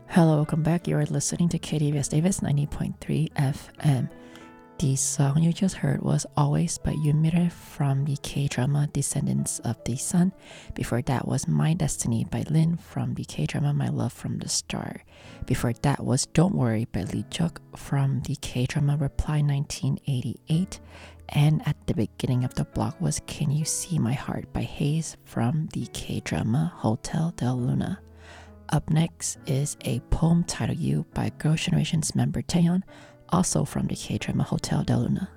Hello, welcome back. You are listening to KDVS Davis 90.3 FM. The song you just heard was Always by Yoonmire from the K-drama Descendants of the Sun. Before that was My Destiny by Lin from the K-drama My Love from the Star. Before that was Don't Worry by Lee Juk from the K-drama Reply 1988. And at the beginning of the block was Can You See My Heart by Hayes from the K-drama Hotel Del Luna. Up next is a poem titled You by Girls' Generation's member Taeyeon, also from the K-drama Hotel Del Luna.